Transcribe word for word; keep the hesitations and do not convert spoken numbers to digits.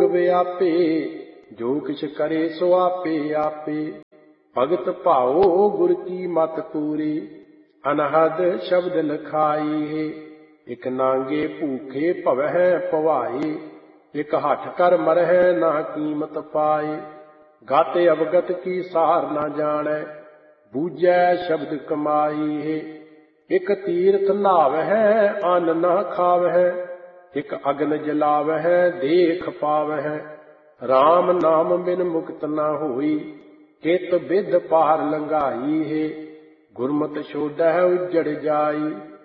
व्यापे, जो किछ करे सो आपे आपे। भगत भाओ गुर की मत पूरी, अनहद शब्द लखाई है। एक नांगे भूखे भवह पवाए, एक हठ कर मरह ना कीमत पाए। गाते अवगत की सार ना जाने, बूझै शब्द कमाई है। एक तीर्थ नहावह अन्न न खावह, एक अग्न जलावह देख पावह। राम नाम बिन मुक्त न होई, कित बिध पार लंघाई है। गुरमत छोड़ह उजड़ जाई,